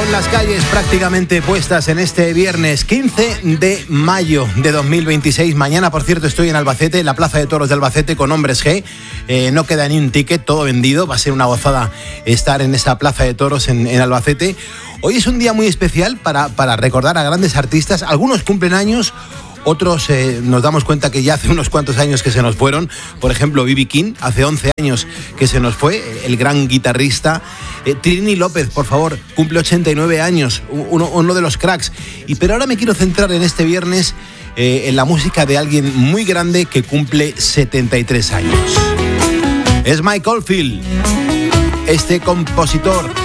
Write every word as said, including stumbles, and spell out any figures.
en las calles prácticamente puestas en este viernes quince de mayo de dos mil veintiséis. Mañana, por cierto, estoy en Albacete, en la Plaza de Toros de Albacete con Hombres G. Eh, no queda ni un ticket, todo vendido. Va a ser una gozada estar en esa Plaza de Toros en, en Albacete. Hoy es un día muy especial para, para recordar a grandes artistas. Algunos cumplen años, otros eh, nos damos cuenta que ya hace unos cuantos años que se nos fueron. Por ejemplo, B B King, hace once años que se nos fue, el gran guitarrista. eh, Trini López, por favor, cumple ochenta y nueve años, uno, uno de los cracks. Y pero ahora me quiero centrar en este viernes eh, en la música de alguien muy grande que cumple setenta y tres años. Es Mike Oldfield, este compositor